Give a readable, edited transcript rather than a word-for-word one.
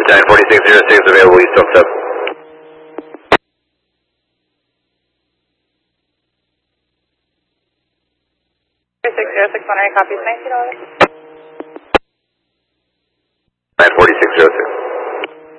4606 available east of sub. 3606 Monterey copies, $19. 4606.